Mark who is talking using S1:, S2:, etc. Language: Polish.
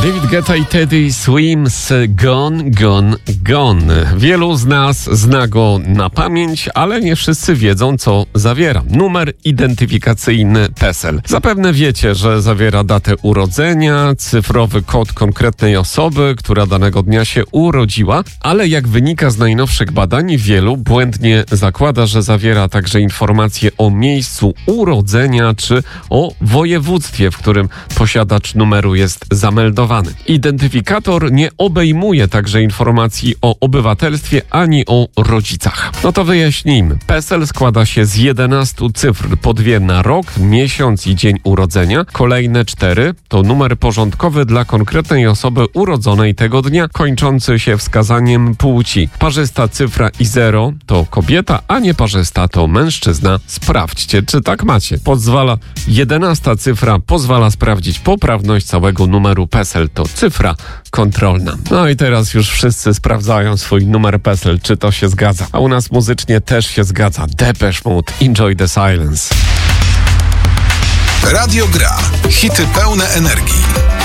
S1: David Guetta i Teddy Swims Gone, Gone, Gone. Wielu z nas zna go na pamięć, ale nie wszyscy wiedzą, co zawiera. Numer identyfikacyjny PESEL. Zapewne wiecie, że zawiera datę urodzenia, cyfrowy kod konkretnej osoby, która danego dnia się urodziła, ale jak wynika z najnowszych badań, wielu błędnie zakłada, że zawiera także informacje o miejscu urodzenia czy o województwie, w którym posiadacz numeru jest zameldowany. Identyfikator nie obejmuje także informacji o obywatelstwie ani o rodzicach. No to wyjaśnijmy. PESEL składa się z 11 cyfr, po 2 na rok, miesiąc i dzień urodzenia. Kolejne 4 to numer porządkowy dla konkretnej osoby urodzonej tego dnia, kończący się wskazaniem płci. Parzysta cyfra i 0 to kobieta, a nieparzysta to mężczyzna. Sprawdźcie, czy tak macie. 11 cyfra pozwala sprawdzić poprawność całego numeru PESEL. To cyfra kontrolna. No i teraz już wszyscy sprawdzają swój numer PESEL, czy to się zgadza. A u nas muzycznie też się zgadza. Depeche Mode, Enjoy the Silence.
S2: Radio Gra. Hity pełne energii.